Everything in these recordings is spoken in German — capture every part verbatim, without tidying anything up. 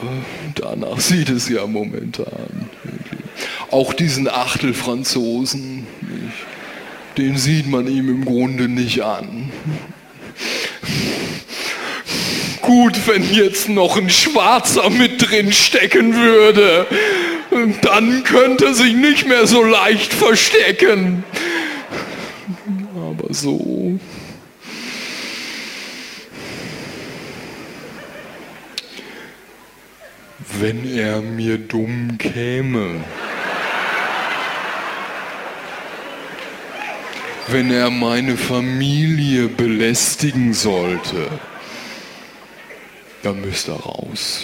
danach sieht es ja momentan. Auch diesen Achtelfranzosen, den sieht man ihm im Grunde nicht an. Gut, wenn jetzt noch ein Schwarzer mit drin stecken würde, dann könnte er sich nicht mehr so leicht verstecken. Aber so... Wenn er mir dumm käme. Wenn er meine Familie belästigen sollte, dann müsste er raus.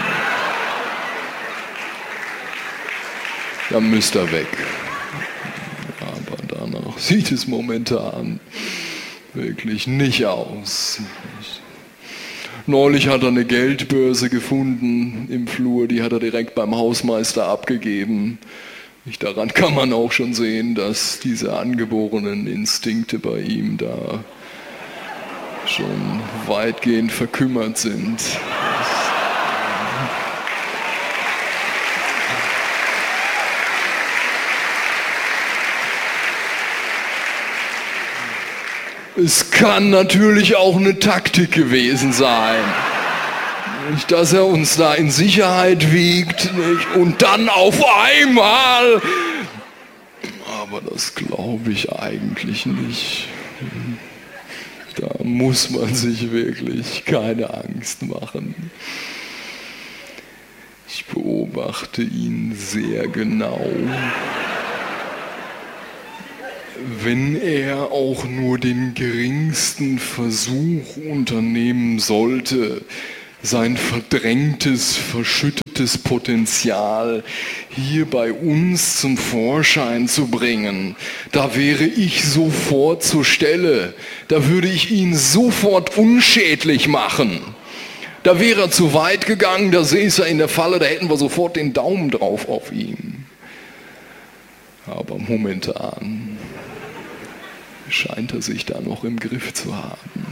Dann müsste er weg. Aber danach sieht es momentan wirklich nicht aus. Neulich hat er eine Geldbörse gefunden im Flur, die hat er direkt beim Hausmeister abgegeben. Daran kann man auch schon sehen, dass diese angeborenen Instinkte bei ihm da schon weitgehend verkümmert sind. Es kann natürlich auch eine Taktik gewesen sein, nicht, dass er uns da in Sicherheit wiegt, nicht, und dann auf einmal, aber das glaube ich eigentlich nicht. Da muss man sich wirklich keine Angst machen. Ich beobachte ihn sehr genau. Wenn er auch nur den geringsten Versuch unternehmen sollte, sein verdrängtes, verschüttetes Potenzial hier bei uns zum Vorschein zu bringen, da wäre ich sofort zur Stelle. Da würde ich ihn sofort unschädlich machen. Da wäre er zu weit gegangen, da säß er in der Falle, da hätten wir sofort den Daumen drauf auf ihn. Aber momentan scheint er sich da noch im Griff zu haben.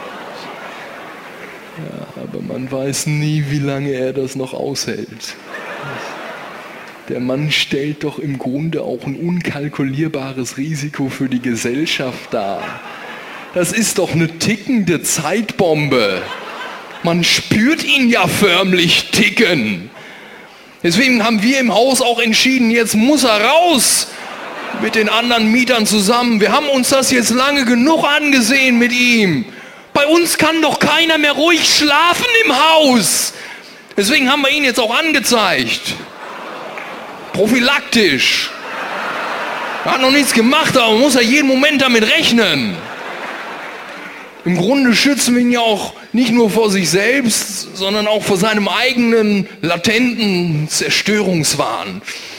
Ja, aber man weiß nie, wie lange er das noch aushält. Der Mann stellt doch im Grunde auch ein unkalkulierbares Risiko für die Gesellschaft dar. Das ist doch eine tickende Zeitbombe. Man spürt ihn ja förmlich ticken. Deswegen haben wir im Haus auch entschieden, jetzt muss er raus. Mit den anderen Mietern zusammen. Wir haben uns das jetzt lange genug angesehen mit ihm. Bei uns kann doch keiner mehr ruhig schlafen im Haus. Deswegen haben wir ihn jetzt auch angezeigt. Prophylaktisch. Er hat noch nichts gemacht, aber man muss ja jeden Moment damit rechnen. Im Grunde schützen wir ihn ja auch nicht nur vor sich selbst, sondern auch vor seinem eigenen latenten Zerstörungswahn.